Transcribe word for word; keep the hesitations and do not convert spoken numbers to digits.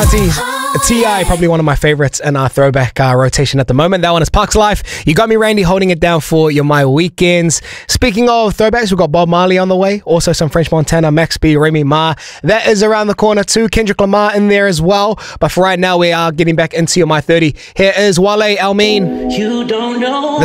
T. T I, probably one of my favorites in our throwback uh, rotation at the moment. That one is Parks Life. You got me, Randy, holding it down for your My Weekends. Speaking of throwbacks, we've got Bob Marley on the way. Also some French Montana, Max B, Remy Ma. That is around the corner too. Kendrick Lamar in there as well. But for right now, we are getting back into your My thirty. Here is Wale Almin. You don't know. This